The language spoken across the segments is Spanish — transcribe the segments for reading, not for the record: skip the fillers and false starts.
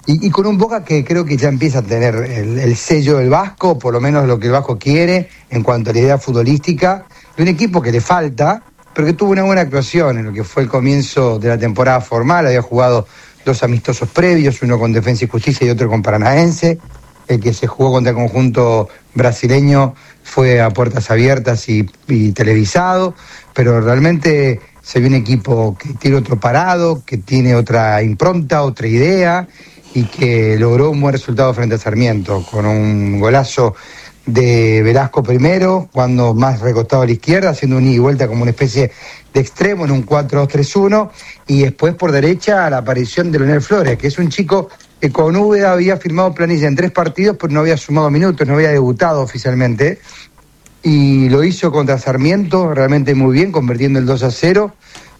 Y con un Boca que creo que ya empieza a tener el sello del Vasco, por lo menos lo que el Vasco quiere en cuanto a la idea futbolística, de un equipo que le falta, pero que tuvo una buena actuación en lo que fue el comienzo de la temporada formal. Había jugado 2 amistosos previos, uno con Defensa y Justicia y otro con Paranaense. El que se jugó contra el conjunto brasileño fue a puertas abiertas y televisado, pero realmente se ve un equipo que tiene otro parado, que tiene otra impronta, otra idea, y que logró un buen resultado frente a Sarmiento, con un golazo de Velasco primero, cuando más recostado a la izquierda, haciendo un ida y vuelta como una especie de extremo en un 4-2-3-1, y después por derecha la aparición de Leonel Flores, que es un chico que con Úbeda había firmado planilla en 3 partidos, pero no había sumado minutos, no había debutado oficialmente, y lo hizo contra Sarmiento realmente muy bien, convirtiendo el 2-0,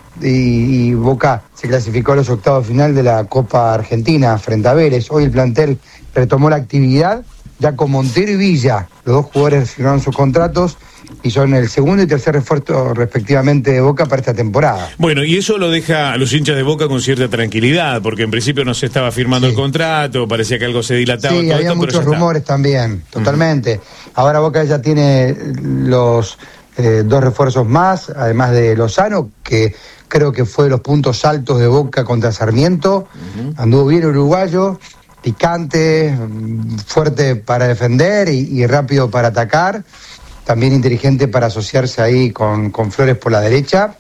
y Boca se clasificó a los octavos final de la Copa Argentina frente a Vélez. Hoy el plantel retomó la actividad, ya con Montero y Villa, los 2 jugadores firmaron sus contratos y son el segundo y tercer refuerzo respectivamente de Boca para esta temporada. Bueno, y eso lo deja a los hinchas de Boca con cierta tranquilidad, porque en principio no se estaba firmando el contrato, parecía que algo se dilataba. Sí, había muchos rumores también, totalmente. Ahora Boca ya tiene los 2 refuerzos más, además de Lozano, que creo que fue de los puntos altos de Boca contra Sarmiento. Anduvo bien el uruguayo, picante, fuerte para defender y rápido para atacar, también inteligente para asociarse ahí con Flores por la derecha,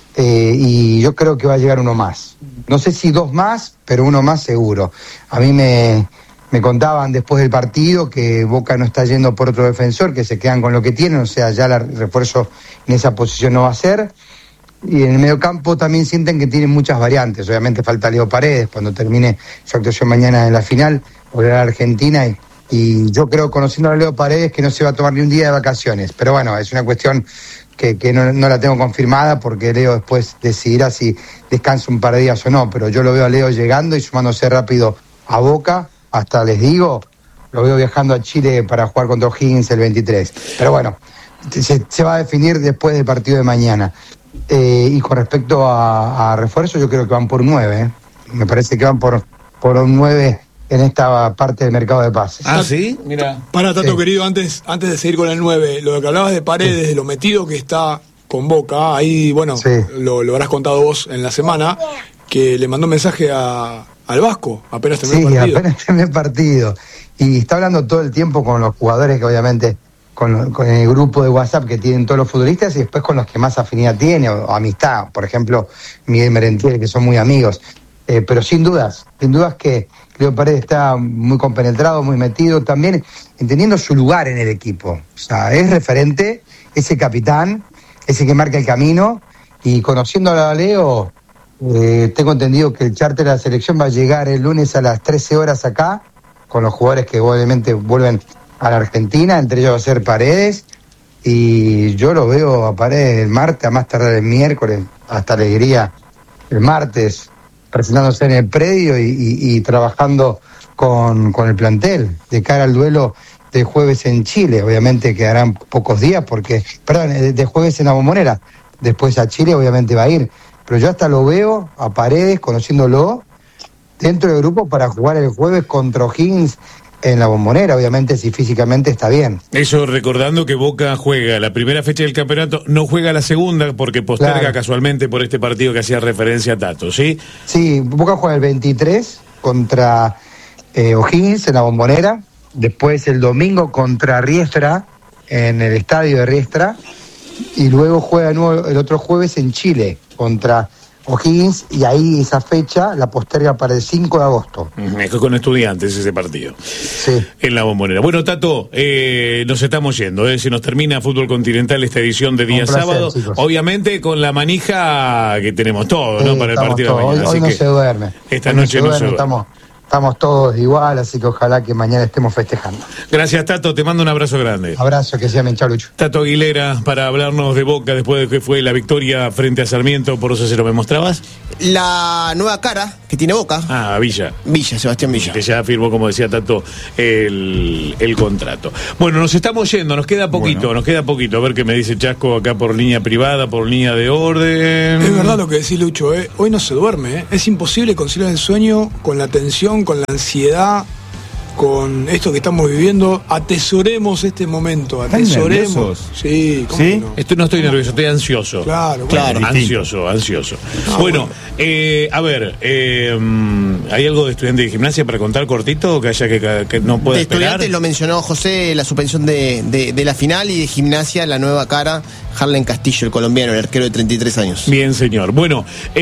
y yo creo que va a llegar uno más. No sé si 2 más, pero uno más seguro. A mí me contaban después del partido que Boca no está yendo por otro defensor, que se quedan con lo que tienen, o sea, ya el refuerzo en esa posición no va a ser. Y en el mediocampo también sienten que tienen muchas variantes. Obviamente falta Leo Paredes cuando termine su actuación mañana en la final, volverá a la Argentina, y yo creo, conociendo a Leo Paredes, que no se va a tomar ni un día de vacaciones. Pero bueno, es una cuestión que no la tengo confirmada, porque Leo después decidirá si descansa un par de días o no, pero yo lo veo a Leo llegando y sumándose rápido a Boca. Hasta les digo, lo veo viajando a Chile para jugar contra O'Higgins el 23. Pero bueno, se va a definir después del partido de mañana. Y con respecto a refuerzo, yo creo que van por 9. Me parece que van por un 9 en esta parte del mercado de pases. Ah, ¿sí? Mira. Para, Tato, querido, antes de seguir con el 9, lo que hablabas de Paredes, de lo metido que está con Boca, ahí, bueno, lo habrás contado vos en la semana, que le mandó un mensaje al Vasco, apenas terminó el partido. Sí, apenas terminó el partido. Y está hablando todo el tiempo con los jugadores que obviamente... Con el grupo de WhatsApp que tienen todos los futbolistas, y después con los que más afinidad tiene o amistad, por ejemplo Miguel Merentiel, que son muy amigos, pero sin dudas que Leo Paredes está muy compenetrado, muy metido, también entendiendo su lugar en el equipo. O sea, es referente, ese capitán, ese que marca el camino, y conociendo a Leo, tengo entendido que el charter de la selección va a llegar el lunes a las 13 horas acá, con los jugadores que obviamente vuelven a la Argentina, entre ellos va a ser Paredes, y yo lo veo a Paredes el martes, a más tardar el miércoles, hasta alegría el martes, presentándose en el predio y trabajando con el plantel, de cara al duelo de jueves en Chile. Obviamente quedarán pocos días, de jueves en la Bombonera, después a Chile obviamente va a ir, pero yo hasta lo veo a Paredes, conociéndolo, dentro del grupo para jugar el jueves contra O'Higgins en la Bombonera, obviamente si físicamente está bien. Eso recordando que Boca juega la primera fecha del campeonato, no juega la segunda porque posterga casualmente por este partido que hacía referencia a Tato, ¿sí? Sí, Boca juega el 23 contra O'Higgins en la Bombonera, después el domingo contra Riestra en el estadio de Riestra, y luego juega el otro jueves en Chile contra O'Higgins, y ahí esa fecha la posterga para el 5 de agosto. Es con Estudiantes ese partido. Sí. En la Bombonera. Bueno, Tato, nos estamos yendo. Se nos termina Fútbol Continental esta edición de día sábado. Chicos. Obviamente con la manija que tenemos todos, ¿no? Para el partido de mañana. Hoy no se duerme. Esta noche no se duerme. Estamos todos igual, así que ojalá que mañana estemos festejando. Gracias, Tato, te mando un abrazo grande. Abrazo, que sea chao, Lucho. Tato Aguilera, para hablarnos de Boca después de que fue la victoria frente a Sarmiento por 2-0. ¿Me mostrabas? La nueva cara que tiene Boca. Villa, Sebastián Villa. Que ya firmó, como decía Tato, el contrato. Bueno, nos estamos yendo, nos queda poquito. A ver qué me dice Chasco acá por línea privada, por línea de orden. Es verdad lo que decís, Lucho, Hoy no se duerme, Es imposible conciliar el sueño con la tensión presión, con la ansiedad, con esto que estamos viviendo. Atesoremos este momento, atesoremos. Sí, ¿sí? No? No estoy nervioso, estoy ansioso. Claro. Ansioso. Bueno, a ver, ¿hay algo de estudiante de gimnasia para contar cortito que haya que no pueda de esperar? Estudiantes lo mencionó José, la suspensión de la final, y de gimnasia, la nueva cara, Harlen Castillo, el colombiano, el arquero de 33 años. Bien, señor. Bueno,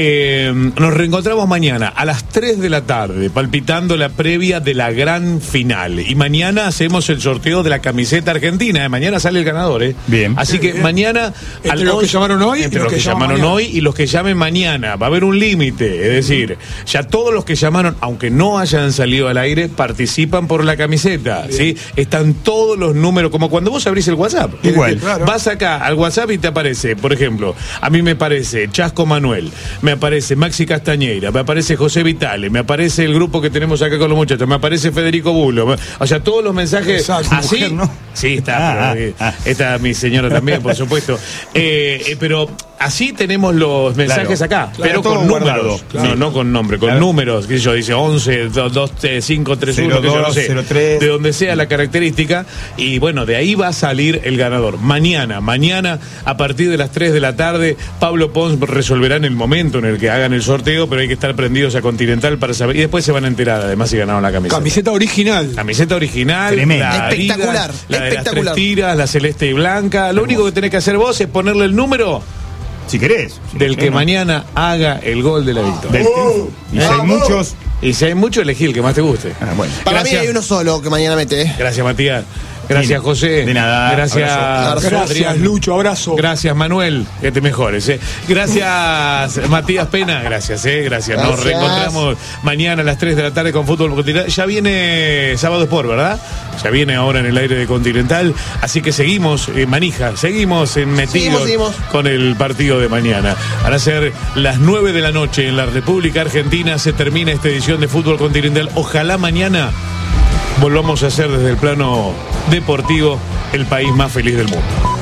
nos reencontramos mañana a las 3 de la tarde, palpitando la previa de la gran final. Y mañana hacemos el sorteo de la camiseta argentina. Mañana sale el ganador, Bien. Así que mañana... Entre los que llamaron hoy y los que llamaron hoy y los que llamen mañana. Va a haber un límite. Es decir, ya todos los que llamaron, aunque no hayan salido al aire, participan por la camiseta. ¿Sí? Están todos los números, como cuando vos abrís el WhatsApp. Igual. Claro. Vas acá al WhatsApp y te aparece, por ejemplo, a mí me aparece Chasco Manuel, me aparece Maxi Castañeira, me aparece José Vitale, me aparece el grupo que tenemos acá con los muchachos, me aparece Federico Bulo, o sea, todos los mensajes. Exacto, así. mujer, ¿no? Sí, está, está mi señora también, por supuesto. Pero así tenemos los mensajes acá, pero con números. Claro. No con nombre, con números, qué sé yo, dice 11, 2, 5, 3, 1, 02, no sé, 03. de donde sea la característica, y bueno, de ahí va a salir el ganador. Mañana, a partir de las 3 de la tarde, Pablo Pons resolverá en el momento en el que hagan el sorteo, pero hay que estar prendidos a Continental para saber, y después se van a enterar además si ganaron la camiseta. Camiseta original. Camiseta original, Tremenda. Espectacular, la de las espectacular. 3 tiras, la celeste y blanca. Lo único que tenés que hacer vos es ponerle el número Si querés. del que mañana haga el gol de la victoria. Del triunfo. Y si hay muchos. Y si hay mucho, elegí el que más te guste. Bueno. Para Gracias. mí hay uno solo que mañana mete. Gracias, Matías. Gracias, José. De nada. Gracias, Abrazo. Gracias, Adrián. Lucho, abrazo. Gracias, Manuel. Que te mejores. Gracias, Matías Pena. Gracias, gracias. Nos Gracias. reencontramos mañana a las 3 de la tarde con Fútbol Continental. Ya viene Sábado Sport, ¿verdad? Ya viene ahora en el aire de Continental. Así que seguimos en manija, seguimos en metidos Seguimos. con el partido de mañana. Van a ser las 9 de la noche en la República Argentina. Se termina esta edición de Fútbol Continental. Ojalá mañana volvamos a ser desde el plano deportivo el país más feliz del mundo.